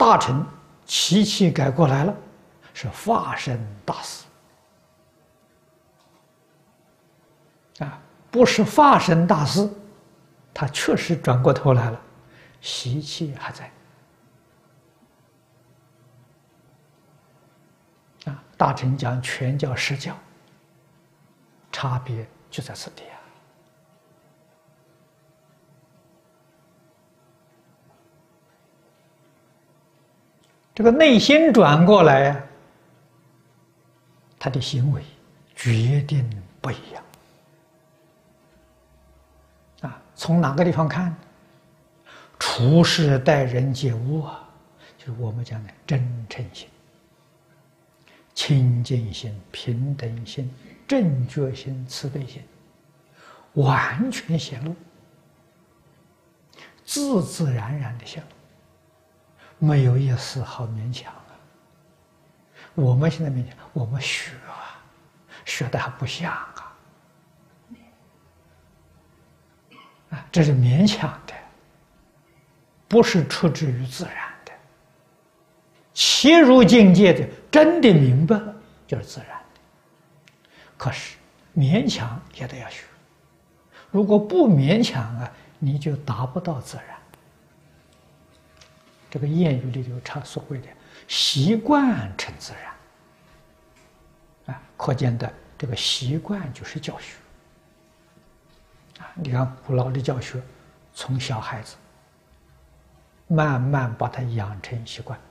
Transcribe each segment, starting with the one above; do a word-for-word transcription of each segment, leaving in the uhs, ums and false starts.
大乘习气改过来了，是发生大事啊，不是发生大事，他确实转过头来了，习气还在啊。大乘讲全教实教，差别就在此地啊。这个内心转过来啊，他的行为决定不一样啊。从哪个地方看？处事待人接物啊，就是我们讲的真诚心、清净心、平等心、正觉心、慈悲心，完全显露，自自然然的显露。没有一丝毫勉强啊！我们现在勉强，我们学啊，学的还不像啊！啊，这是勉强的，不是出自于自然的。切入境界的，真的明白了，就是自然的。可是勉强也得要学，如果不勉强啊，你就达不到自然。这个谚语里头常所谓的习惯成自然啊，可见的这个习惯就是教学啊。你看古老的教学，从小孩子慢慢把他养成习惯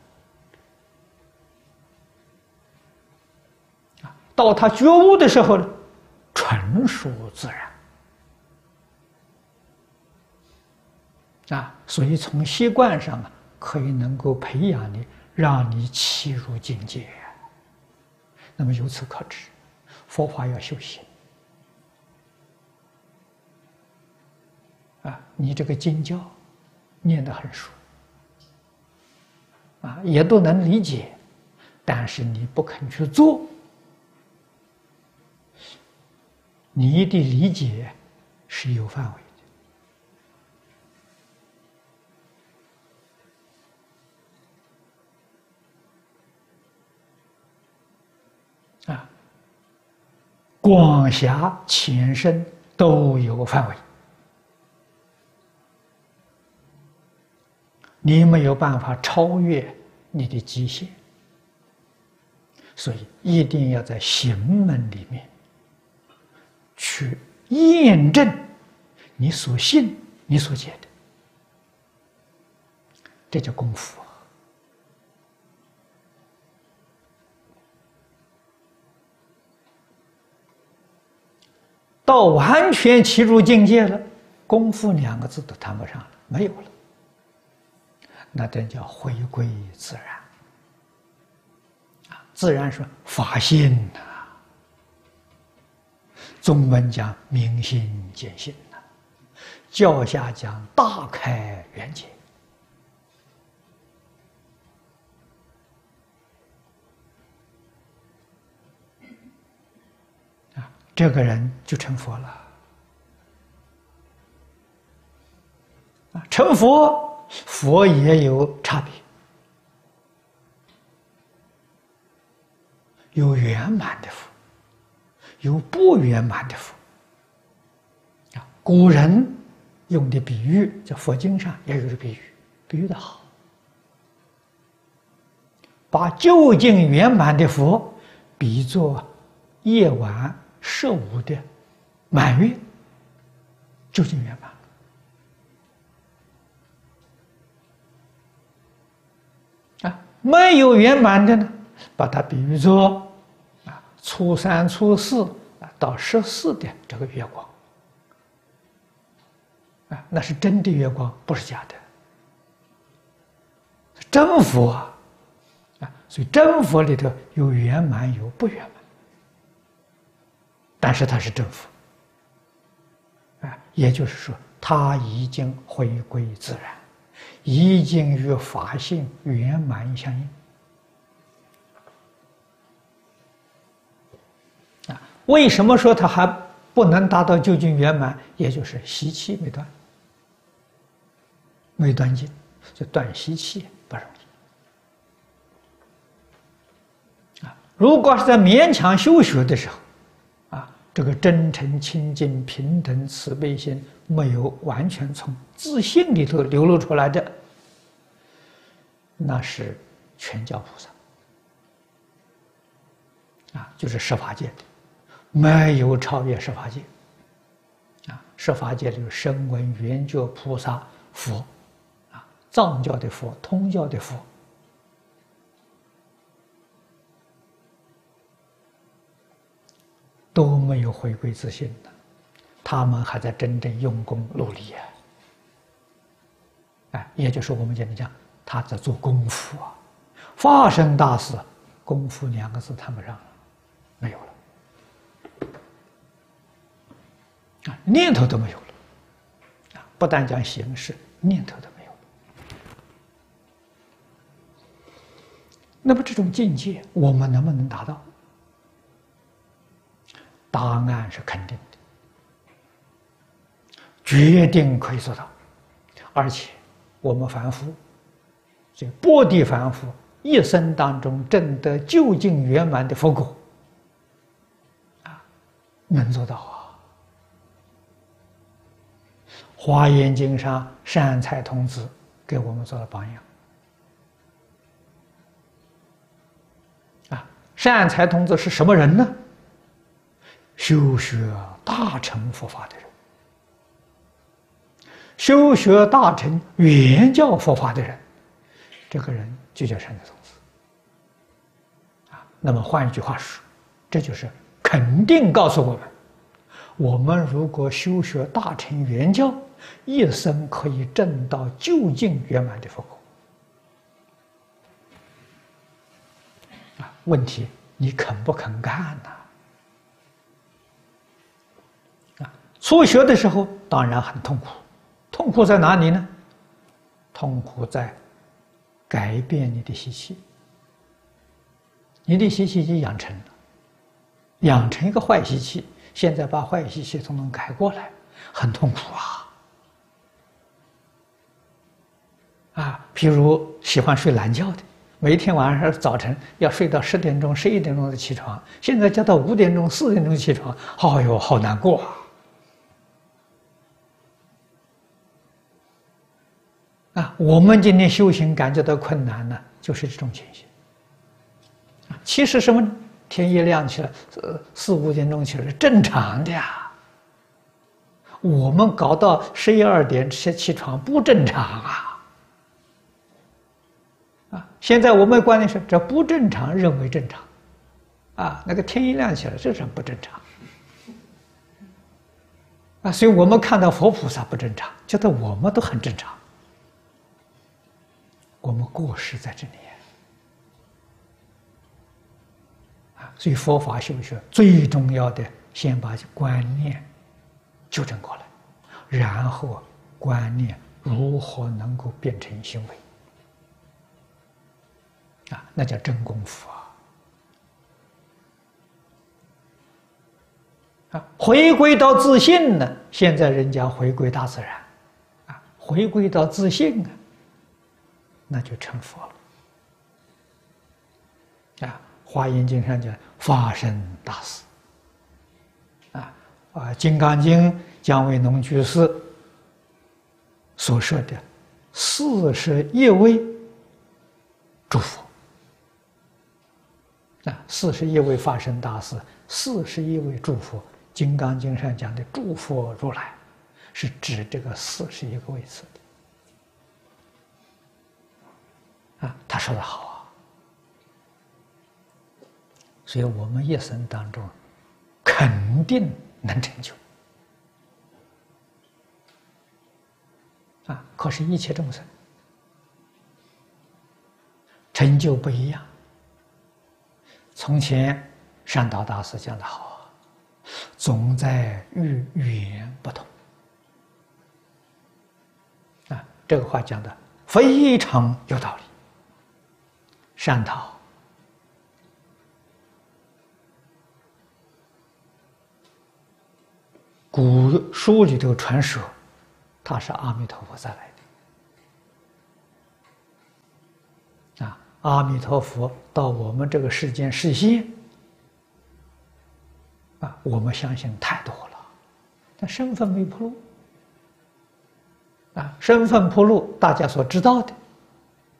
啊，到他觉悟的时候呢，纯属自然啊。所以从习惯上啊，可以能够培养你，让你契入境界。那么由此可知，佛法要修行啊！你这个经教念得很熟啊，也都能理解，但是你不肯去做，你的理解是有范围的啊，广狭浅深都有范围，你没有办法超越你的极限，所以一定要在行门里面去验证你所信、你所解的，这叫功夫啊。到完全契入境界了，功夫两个字都谈不上了，没有了，那这叫回归自然啊。自然说法性啊，中文讲明心见性啊，教下讲大开圆解啊，这个人就成佛了啊。成佛，佛也有差别，有圆满的佛，有不圆满的佛啊。古人用的比喻，在佛经上也有这比喻，比喻的好，把究竟圆满的佛比作夜晚十五的满月，究竟圆满。啊，没有圆满的呢，把它比喻作啊初三、初四啊到十四的这个月光，啊，那是真的月光，不是假的，真佛啊，啊，所以真佛里头有圆满，有不圆满，但是它是真佛，啊，也就是说，它已经回归自然。已经与法性圆满相应啊！为什么说它还不能达到究竟圆满？也就是习气没断，没断尽，就断习气不容易如果是在勉强修学的时候，啊，这个真诚、清净、平等、慈悲心没有完全从自信里头流露出来的，那是全教菩萨。啊，就是十法界的，没有超越十法界。啊，十法界里有声闻缘觉菩萨佛，啊，藏教的佛、通教的佛，都没有回归自信的，他们还在真正用功努力啊。哎，也就是我们讲的讲，他在做功夫啊。法身大师，功夫两个字谈不上了。没有了，啊，念头都没有了，啊，不但讲形式，念头都没有了。那么这种境界，我们能不能达到？答案是肯定的，决定可以做到。而且我们凡夫，这薄地凡夫一生当中证得究竟圆满的佛果。能做到啊！华严经上善财童子给我们做了榜样啊！善财童子是什么人呢？修学大乘佛法的人，修学大乘原教佛法的人，这个人就叫善财童子啊。那么换一句话说，这就是肯定告诉我们，我们如果修学大乘圆教，一生可以证到究竟圆满的佛果。啊，问题你肯不肯干呢？啊，初学的时候当然很痛苦，痛苦在哪里呢？痛苦在改变你的习气，你的习气已经养成了。养成一个坏习气，现在把坏习气统统改过来，很痛苦啊！啊，譬如喜欢睡懒觉的，每天晚上早晨要睡到十点钟、十一点钟的起床，现在叫到五点钟、四点钟起床，哎呦，好难过啊！啊，我们今天修行感觉到困难呢，就是这种情形。啊，其实什么？天一亮起来，呃，四五点钟起来是正常的呀。我们搞到十一二点起起床不正常啊！啊，现在我们的观念是这不正常，认为正常，啊，那个天一亮起来这是不正常，啊，所以我们看到佛菩萨不正常，觉得我们都很正常，我们过失在这里。所以佛法修学最重要的，先把观念纠正过来，然后观念如何能够变成行为，啊，那叫真功夫啊！啊，回归到自信呢？现在人家回归大自然，啊，回归到自信啊，那就成佛了，啊。华严经上讲法身大士，啊啊，金刚经姜维农居士所说的四十一位诸佛，啊，四十一位法身大士，四十一位诸佛，金刚经上讲的诸佛如来，是指这个四十一个位次的，啊，他说的好啊。所以我们一生当中肯定能成就啊！可是，一切众生成就不一样。从前善导大师讲得好，总在于缘不同啊！这个话讲的非常有道理。善导古书里头传说，他是阿弥陀佛再来的啊。 阿弥陀佛到我们这个世间示现，啊，我们相信太多了，但身份没铺路。啊，身份铺路，大家所知道的